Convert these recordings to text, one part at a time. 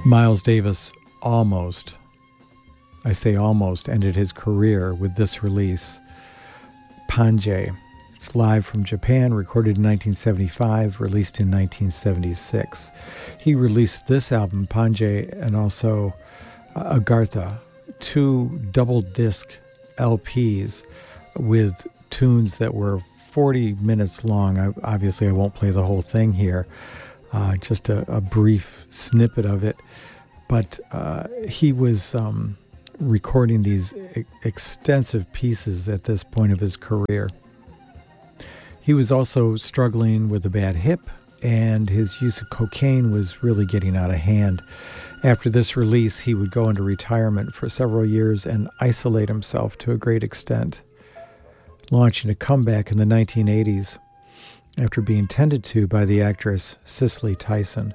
Miles Davis I say almost, ended his career with this release, Pange. It's live from Japan, recorded in 1975, released in 1976. He released this album, Pange, and also Agartha, two double-disc LPs with tunes that were 40 minutes long. Obviously, I won't play the whole thing here, just a brief snippet of it. But he was recording these extensive pieces at this point of his career. He was also struggling with a bad hip, and his use of cocaine was really getting out of hand. After this release, he would go into retirement for several years and isolate himself to a great extent, launching a comeback in the 1980s after being tended to by the actress Cicely Tyson.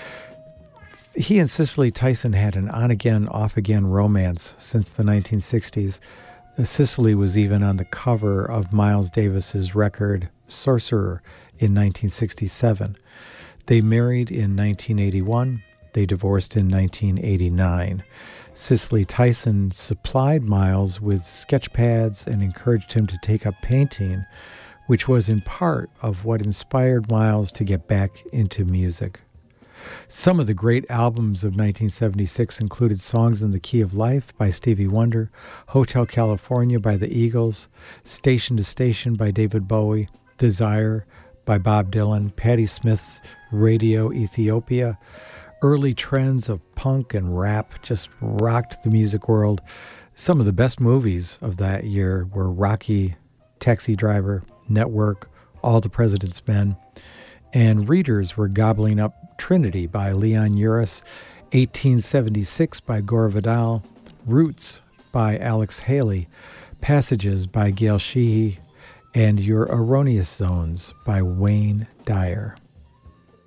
He and Cicely Tyson had an on-again, off-again romance since the 1960s. Cicely was even on the cover of Miles Davis's record Sorcerer in 1967. They married in 1981. They divorced in 1989. Cicely Tyson supplied Miles with sketch pads and encouraged him to take up painting, which was in part of what inspired Miles to get back into music. Some of the great albums of 1976 included Songs in the Key of Life by Stevie Wonder, Hotel California by the Eagles, Station to Station by David Bowie, Desire by Bob Dylan, Patti Smith's Radio Ethiopia. Early trends of punk and rap just rocked the music world. Some of the best movies of that year were Rocky, Taxi Driver, Network, All the President's Men. And readers were gobbling up Trinity by Leon Uris, 1876 by Gore Vidal, Roots by Alex Haley, Passages by Gail Sheehy, and Your Erroneous Zones by Wayne Dyer.